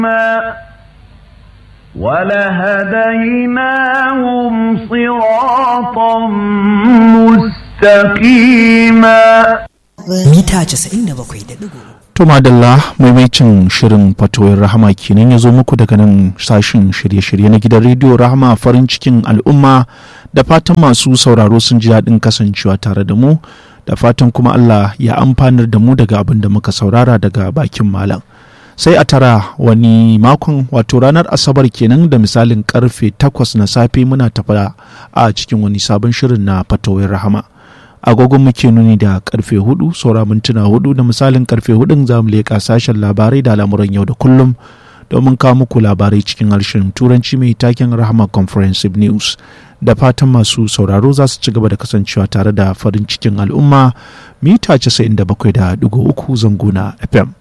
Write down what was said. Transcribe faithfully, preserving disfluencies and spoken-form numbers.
ولهديناهم صراطا مستقيما mita casa'in da bakwai da ɗigo. To madalla maimacin shirin fatoyin rahama kenan ya zo muku daga nan sashin shirye-shirye na gidan rediyo rahama farin cikin al'umma, da fatan masu sauraro sun ji daɗin kasancewa tare da mu, da fatan kuma Allah ya amfanar da mu daga abin da muka saurara daga bakin malam. Sai a tara wani makon, wato ranar asabar kenan da misalin karfe takwas na safe muna tafa a cikin wani sabon shirin na fatoyin rahama. Agogon muke nuni da karfe hudu saura mintuna hudu, da misalin karfe hudun za mu leƙa sashen labarai da al'amuran yau da kullum domin kawo muku labarai cikin harshen turanci mai taken Rahama Comprehensive News. Da fatan masu sauraro za su ci gaba da kasancewa tare da farin cikin al'umma mita casa'in da bakwai da digo uku zanguna F M.